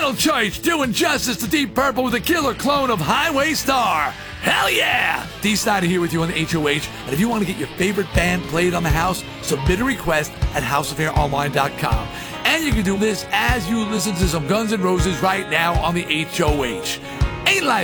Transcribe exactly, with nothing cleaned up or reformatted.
Metal Church doing justice to Deep Purple with a killer clone of Highway Star. Hell yeah! D Snyder here with you on the H O H, and if you want to get your favorite band played on the house, submit a request at house of hair online dot com. And you can do this as you listen to some Guns N' Roses right now on the H O H.